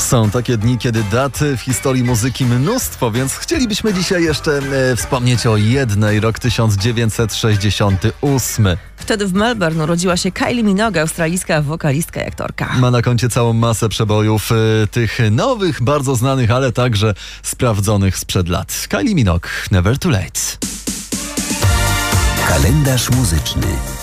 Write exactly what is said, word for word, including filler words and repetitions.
Są takie dni, kiedy daty w historii muzyki mnóstwo, więc chcielibyśmy dzisiaj jeszcze e, wspomnieć o jednej, rok tysiąc dziewięćset sześćdziesiąty ósmy. Wtedy w Melbourne urodziła się Kylie Minogue, australijska wokalistka i aktorka. Ma na koncie całą masę przebojów, e, tych nowych, bardzo znanych, ale także sprawdzonych sprzed lat. Kylie Minogue, Never Too Late. Kalendarz muzyczny.